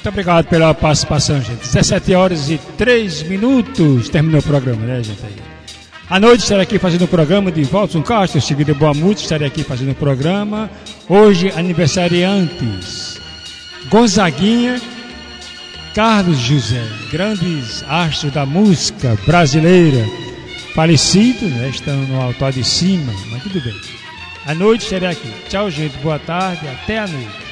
Muito obrigado pela participação, gente. 17h03, terminou o programa, né, gente? Aí. À noite estarei aqui fazendo o programa de Walson Castro, seguido Boa Música, estarei aqui fazendo o programa. Hoje, aniversariantes, Gonzaguinha, Carlos José, grandes astros da música brasileira, falecidos, né, estão no altar de cima, mas tudo bem. À noite estarei aqui. Tchau, gente, boa tarde, até a noite.